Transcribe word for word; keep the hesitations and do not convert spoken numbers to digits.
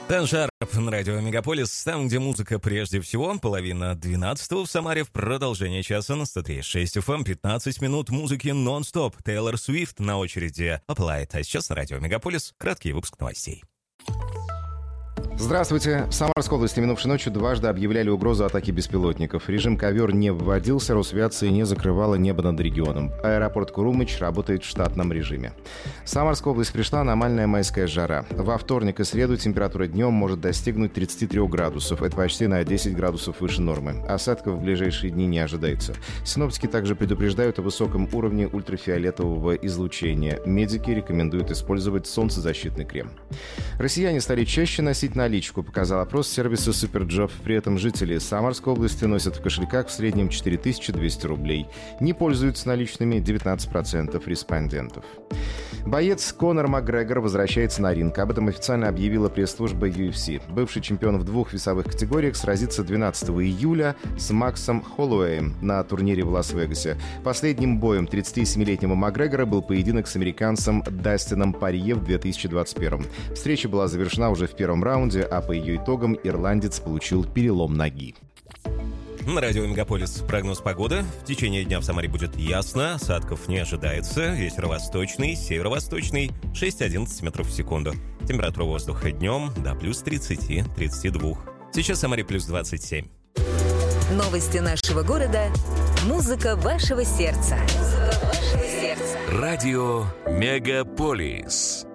Танжар на радио Мегаполис, там, где музыка прежде всего, половина двенадцатого в Самаре, в продолжение часа на сто три и шесть эф эм, пятнадцать минут музыки нон-стоп. Тейлор Свифт на очереди Applied. А сейчас на радио Мегаполис краткий выпуск новостей. Здравствуйте. В Самарской области минувшей ночью дважды объявляли угрозу атаки беспилотников. Режим ковер не вводился, Росавиация не закрывала небо над регионом. Аэропорт Курумыч работает в штатном режиме. В Самарскую область пришла аномальная майская жара. Во вторник и среду температура днем может достигнуть тридцати трёх градусов. Это почти на десять градусов выше нормы. Осадков в ближайшие дни не ожидается. Синоптики также предупреждают о высоком уровне ультрафиолетового излучения. Медики рекомендуют использовать солнцезащитный крем. Россияне стали чаще носить наличку, показал опрос сервиса Суперджоп. При этом жители Самарской области носят в кошельках в среднем четыре тысячи двести рублей. Не пользуются наличными девятнадцать процентов респондентов. Боец Конор Макгрегор возвращается на ринг. Об этом официально объявила пресс-служба ю эф си. Бывший чемпион в двух весовых категориях сразится двенадцатого июля с Максом Холлоуэем на турнире в Лас-Вегасе. Последним боем тридцатисемилетнего Макгрегора был поединок с американцем Дастином Порье в две тысячи двадцать первом. Встреча была завершена уже в первом раунде, а по ее итогам ирландец получил перелом ноги. На радио Мегаполис прогноз погоды. В течение дня в Самаре будет ясно, осадков не ожидается. Ветер восточный, северо-восточный, шесть-одиннадцать метров в секунду. Температура воздуха днем до плюс тридцати — тридцати двух. Сейчас в Самаре плюс двадцать семь. Новости нашего города. Музыка вашего сердца. Музыка вашего сердца. Радио Мегаполис.